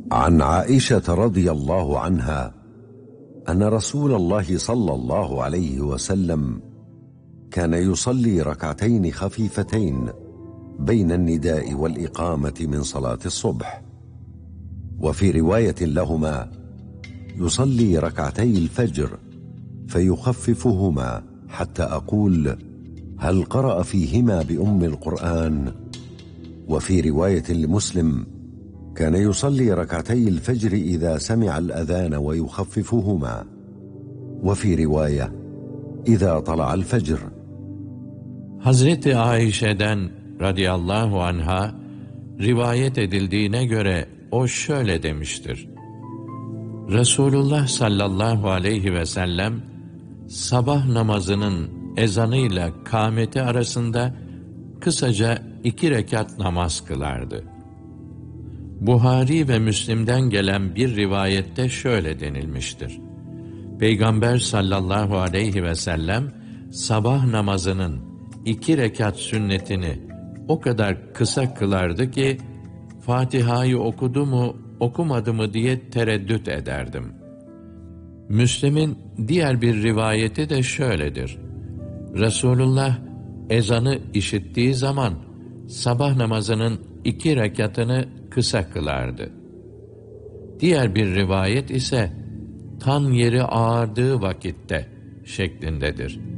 عن عائشة رضي الله عنها أن رسول الله صلى الله عليه وسلم كان يصلي ركعتين خفيفتين بين النداء والإقامة من صلاة الصبح، وفي رواية لهما يصلي ركعتي الفجر فيخففهما حتى أقول هل قرأ فيهما بأم القرآن؟ وفي رواية لمسلم كان يصلي ركعتي الفجر إذا سمع الأذان ويخففهما، وفي رواية إذا طلع الفجر. Hazreti Ayşe'den radıyallahu anha rivayet edildiğine göre o şöyle demiştir: Resulullah sallallahu aleyhi ve sellem sabah namazının ezanıyla kâmeti arasında kısaca 2 rekat namaz kılardı. Buhari ve Müslim'den gelen bir rivayette şöyle denilmiştir: Peygamber sallallahu aleyhi ve sellem sabah namazının 2 rekat sünnetini o kadar kısa kılardı ki Fatiha'yı okudu mu okumadı mı diye tereddüt ederdim. Müslim'in diğer bir rivayeti de şöyledir: Resulullah ezanı işittiği zaman sabah namazının 2 rekatını kısa kılardı. Diğer bir rivayet ise tan yeri ağardığı vakitte şeklindedir.